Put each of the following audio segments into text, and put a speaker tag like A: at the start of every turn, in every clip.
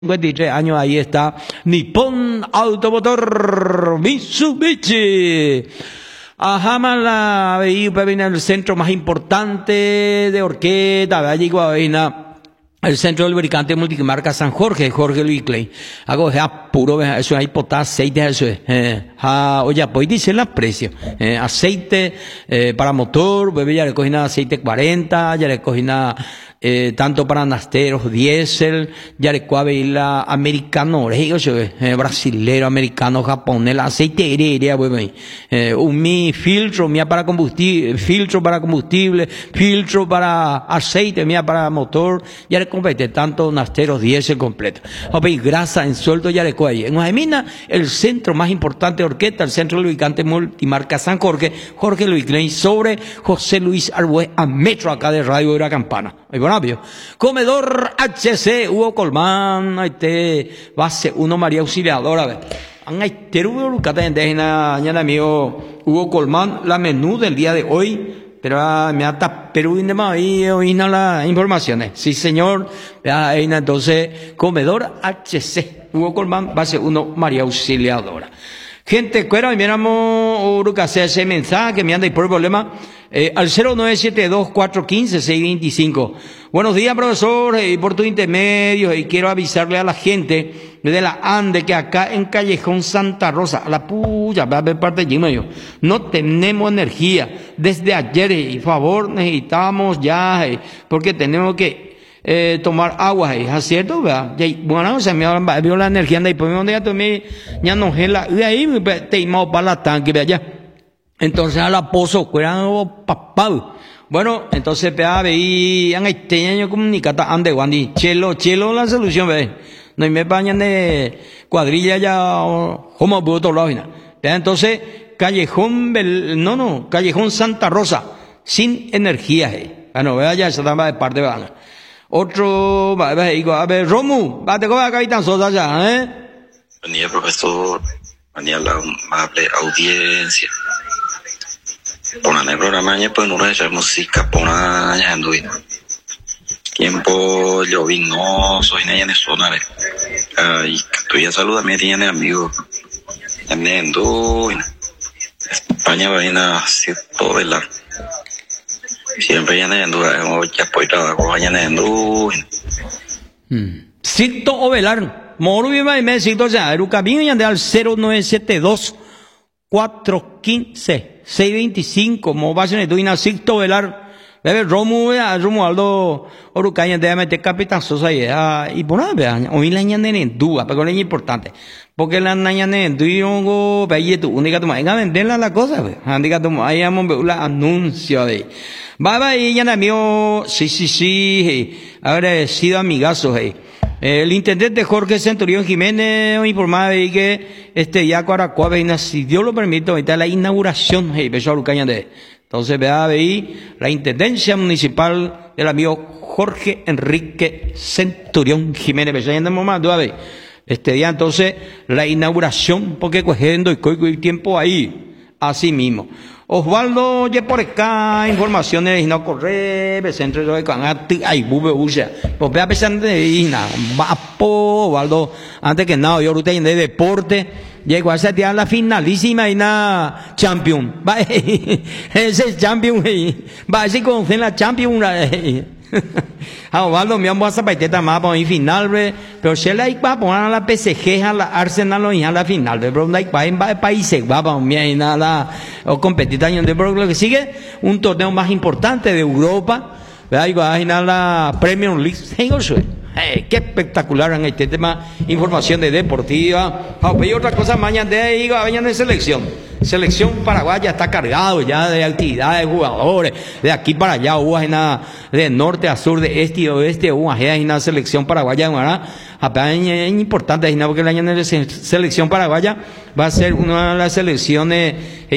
A: 53 años, ahí está Nippon Automotor Mitsubishi. Ajá, la veía en el centro más importante de Orqueta, allí Guavina, el centro del lubricante multimarca San Jorge, Jorge Luis Klein. Hago puro, eso hay potas, aceite, eso es. Oye, pues dice la precio. Aceite, para motor, bebé, ya le cogí nada aceite 40, ya le cogí nada, tanto para nasteros, diésel, ya le cogí la americano, brasilero, americano, japonés, aceite aérea, mi filtro, mía para combustible, filtro para aceite, mía para motor, ya le compete tanto nasteros, diésel completo. Grasa en sueldo, ya le cogí. En Guajemina, el centro más importante de Orqueta, el centro del lubricante multimarca San Jorge, Jorge Luis Klein, sobre José Luis Arbuez, a metro acá de Radio de la Campana. Comedor HC, Hugo Colmán, base 1 María Auxiliadora, a ver. Amigo Hugo Colmán, la menú del día de hoy, pero me ata Perú y las informaciones. Sí, señor. Entonces, Comedor HC, Hugo Colmán, base 1 María Auxiliadora. Gente, cuera, miramos, ese mensaje que me anda y por problema, al 0972-415-625. Buenos días, profesor, por tu intermedio, y quiero avisarle a la gente de la ANDE que acá en Callejón Santa Rosa, a la puya, va a ver parte de medio, no tenemos energía. Desde ayer, y favor, necesitamos ya, porque tenemos que tomar agua, ¿es cierto? Bueno, se me vio la energía, y pues donde ya tomé, ya no es la, y ahí te íbamos para la tanque, allá. Entonces a la pozo, cueran papá. Bueno, entonces veí, en este año comunicata ande guandi, chelo la solución, ve. No me bañan de cuadrilla ya, como por otro lado, entonces, Callejón Santa Rosa, sin energía, Bueno, vea ya, esa estaba de parte, ¿verdad? Otro, a ver, Romu, te coge acá y tan sosa ya,
B: Buen día, profesor. Buen día, la amable audiencia. Por el programa, pues no le música, por allá en Duina. Tiempo llovinoso y en zona. Y tú ya saludas, me tiene amigos. En Duina. España va a ir a cierto velar. Siempre ya en Duina, ya pues trabajo allá en Duina.
A: Cito Ovelar, Morubiba y Mesito, ya, Erucabín y ande al 0972-415-625, Movación de Duina, Cito Ovelar, bebe Romualdo Orucaña, de meter Capitán Sosa y por nada, vean, hoy la ñan en duda, pero es importante, porque la ñan en duda, veía tu única toma, venga, venderla la cosa, diga tu, ahí vamos la anuncio de y ya amigo, sí, agradecido amigazo, el intendente Jorge Centurión Jiménez informaba que ya Cuaracuá, si Dios lo permite, está la inauguración, entonces veí la intendencia municipal del amigo Jorge Enrique Centurión Jiménez, ya andamos más, día entonces la inauguración, porque cogiendo y tiempo ahí, así mismo. Osvaldo, ya por acá, informaciones, no corre, centro de Canati, ay, bube, usa. Pues vea, pesar de Ina, vapo, Osvaldo, antes que nada, yo ahorita en de deporte, llegó a esa tía la finalísima y na champion. Va, ese es champion, va, ese con la champion, Osvaldo, me han puesto a más para mi final, pero si le va a poner a la PSG, a la Arsenal y a la final, pero no hay países, va para mí, nada, o competir año de lo que sigue, un torneo más importante de Europa, ¿verdad? Y a la Premier League, qué espectacular en este tema, información de deportiva. Y otra cosa, mañana de selección paraguaya está cargado ya de actividades de jugadores, de aquí para allá, de norte a sur, de este y oeste, una selección paraguaya, ¿verdad? Es importante, porque el año de selección paraguaya va a ser una de las selecciones,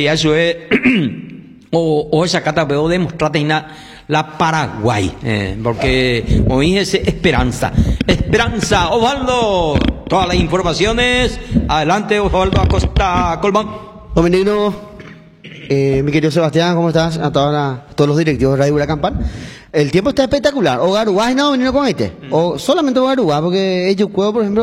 A: o esa cata veo demostrate la Paraguay, porque hoy es Esperanza, Osvaldo, todas las informaciones, adelante Osvaldo Acosta Colmán.
C: Dominino, Mi querido Sebastián, ¿cómo estás? A todos los directivos de Radio Huracán. El tiempo está espectacular. O Garúa, no, venido con este. O solamente Garúa, porque ellos juegan, por ejemplo.